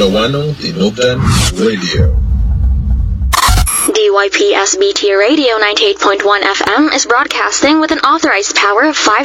Ilocano Tinugtan Radio. DYPSBT Radio 98.1 FM is broadcasting with an authorized power of 5